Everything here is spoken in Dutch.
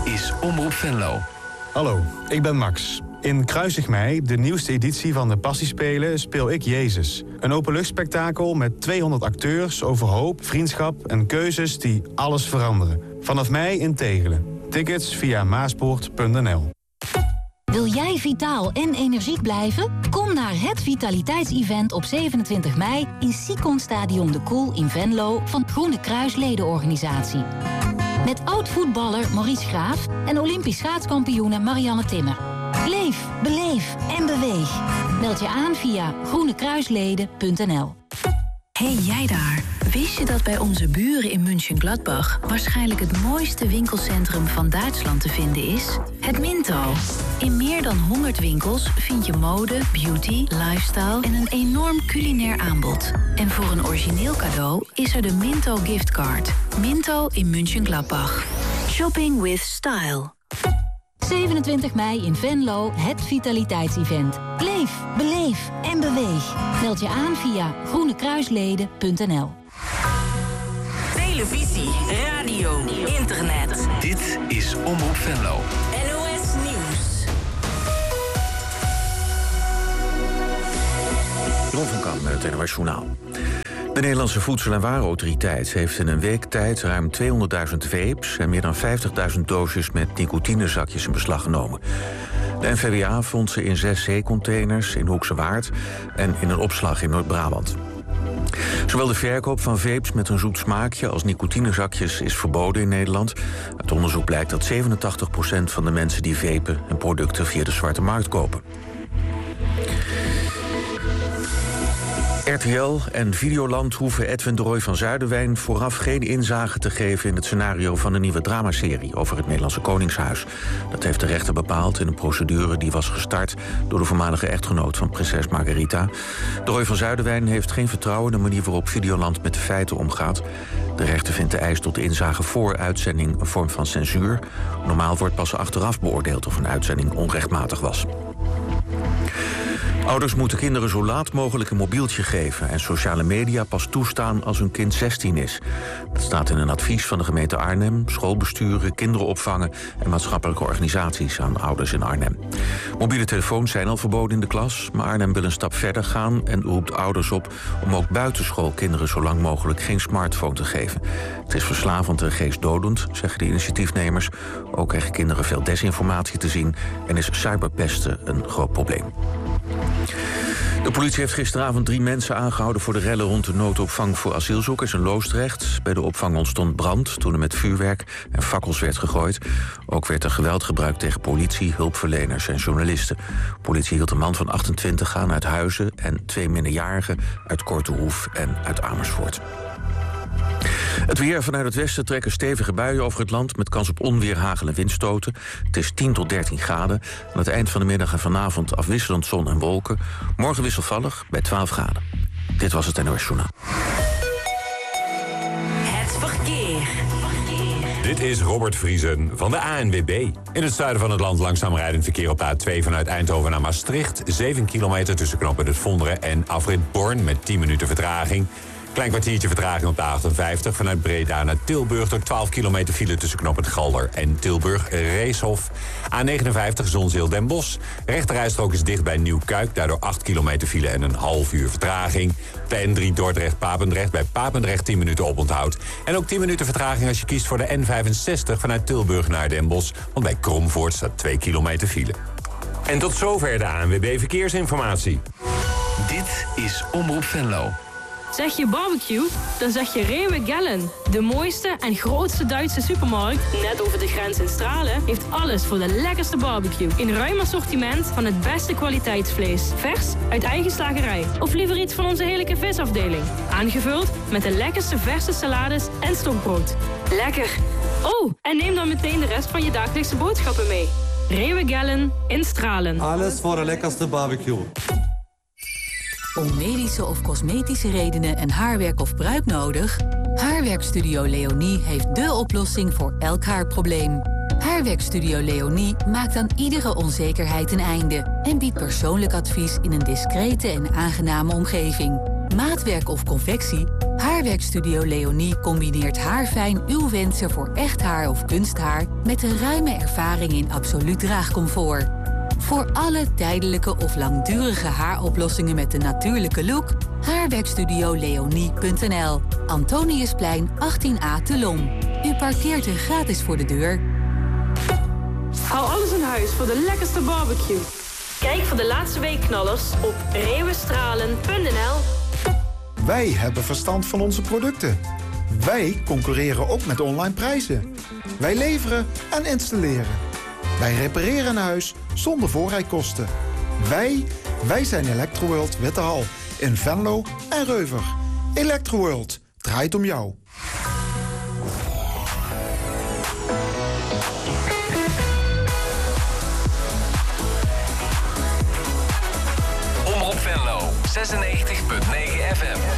is Omroep Venlo. Hallo, ik ben Max. In Kruisig Mei, de nieuwste editie van de Passiespelen, speel ik Jezus. Een openluchtspektakel met 200 acteurs over hoop, vriendschap en keuzes die alles veranderen. Vanaf mei in Tegelen. Tickets via maaspoort.nl. Wil jij vitaal en energiek blijven? Kom naar het vitaliteitsevent op 27 mei in Sicon Stadion de Koel in Venlo van Groene Kruis ledenorganisatie. Met oud-voetballer Maurice Graaf en Olympisch schaatskampioene Marianne Timmer. Leef, beleef en beweeg. Meld je aan via groenekruisleden.nl. Hey jij daar, wist je dat bij onze buren in Mönchengladbach waarschijnlijk het mooiste winkelcentrum van Duitsland te vinden is? Het Minto. In meer dan 100 winkels vind je mode, beauty, lifestyle en een enorm culinair aanbod. En voor een origineel cadeau is er de Minto giftcard. Minto in Mönchengladbach. Shopping with style. 27 mei in Venlo, het vitaliteitsevent. Leef, beleef en beweeg. Meld je aan via groenekruisleden.nl. Televisie, radio, internet. Dit is Omroep Venlo. NOS Nieuws. Ron van Kamp met het NOS Journaal. De Nederlandse Voedsel- en Warenautoriteit heeft in een week tijd ruim 200.000 vapes en meer dan 50.000 doosjes met nicotinezakjes in beslag genomen. De NVWA vond ze in 6 zeecontainers in Hoekse Waard en in een opslag in Noord-Brabant. Zowel de verkoop van vapes met een zoet smaakje als nicotinezakjes is verboden in Nederland. Uit onderzoek blijkt dat 87% van de mensen die vapen hun producten via de zwarte markt kopen. RTL en Videoland hoeven Edwin de Roy van Zuiderwijn vooraf geen inzage te geven in het scenario van een nieuwe dramaserie over het Nederlandse Koningshuis. Dat heeft de rechter bepaald in een procedure die was gestart door de voormalige echtgenoot van prinses Margarita. De Roy van Zuiderwijn heeft geen vertrouwen in de manier waarop Videoland met de feiten omgaat. De rechter vindt de eis tot inzage voor uitzending een vorm van censuur. Normaal wordt pas achteraf beoordeeld of een uitzending onrechtmatig was. Ouders moeten kinderen zo laat mogelijk een mobieltje geven en sociale media pas toestaan als hun kind 16 is. Dat staat in een advies van de gemeente Arnhem, schoolbesturen, kinderopvangen en maatschappelijke organisaties aan ouders in Arnhem. Mobiele telefoons zijn al verboden in de klas, maar Arnhem wil een stap verder gaan en roept ouders op om ook buitenschool kinderen zo lang mogelijk geen smartphone te geven. Het is verslavend en geestdodend, zeggen de initiatiefnemers. Ook krijgen kinderen veel desinformatie te zien en is cyberpesten een groot probleem. De politie heeft gisteravond 3 mensen aangehouden voor de rellen rond de noodopvang voor asielzoekers in Loosdrecht. Bij de opvang ontstond brand toen er met vuurwerk en fakkels werd gegooid. Ook werd er geweld gebruikt tegen politie, hulpverleners en journalisten. Politie hield een man van 28 aan uit Huizen en 2 minderjarigen uit Kortehoef en uit Amersfoort. Het weer: vanuit het westen trekken stevige buien over het land met kans op onweer, hagel en windstoten. Het is 10 tot 13 graden. Aan het eind van de middag en vanavond afwisselend zon en wolken. Morgen wisselvallig bij 12 graden. Dit was het NOS Journaal. Het verkeer. Dit is Robert Vriesen van de ANWB. In het zuiden van het land langzaam rijdend verkeer op de A2 vanuit Eindhoven naar Maastricht. 7 kilometer tussen knooppunt Het Vonderen en afrit Born met 10 minuten vertraging. Klein kwartiertje vertraging op de A58 vanuit Breda naar Tilburg door 12 kilometer file tussen knooppunt Galder en Tilburg Reeshof. A59 Zonzeel Den Bosch. Rechterrijstrook is dicht bij Nieuwkuik, daardoor 8 kilometer file en een half uur vertraging. De N3 Dordrecht-Papendrecht, bij Papendrecht 10 minuten oponthoud. En ook 10 minuten vertraging als je kiest voor de N65 vanuit Tilburg naar Den Bosch, want bij Kromvoort staat 2 kilometer file. En tot zover de ANWB Verkeersinformatie. Dit is Omroep Venlo. Zeg je barbecue? Dan zeg je Rewe Gellen. De mooiste en grootste Duitse supermarkt, net over de grens in Stralen, heeft alles voor de lekkerste barbecue. In ruim assortiment van het beste kwaliteitsvlees. Vers uit eigen slagerij. Of liever iets van onze heerlijke visafdeling. Aangevuld met de lekkerste verse salades en stokbrood. Lekker! Oh, en neem dan meteen de rest van je dagelijkse boodschappen mee. Rewe Gellen in Stralen. Alles voor de lekkerste barbecue. Om medische of cosmetische redenen een haarwerk of bruik nodig? Haarwerkstudio Leonie heeft dé oplossing voor elk haarprobleem. Haarwerkstudio Leonie maakt aan iedere onzekerheid een einde en biedt persoonlijk advies in een discrete en aangename omgeving. Maatwerk of convectie? Haarwerkstudio Leonie combineert haarfijn uw wensen voor echt haar of kunsthaar met een ruime ervaring in absoluut draagcomfort. Voor alle tijdelijke of langdurige haaroplossingen met een natuurlijke look, haarwerkstudioleonie.nl. Antoniusplein 18A te Lom. U parkeert er gratis voor de deur. Haal alles in huis voor de lekkerste barbecue. Kijk voor de laatste weekknallers op reeuwenstralen.nl. Wij hebben verstand van onze producten. Wij concurreren ook met online prijzen. Wij leveren en installeren. Wij repareren een huis zonder voorrijkosten. Wij zijn Electroworld Wittehal in Venlo en Reuver. Electroworld draait om jou. Omroep Venlo, 96.9 FM.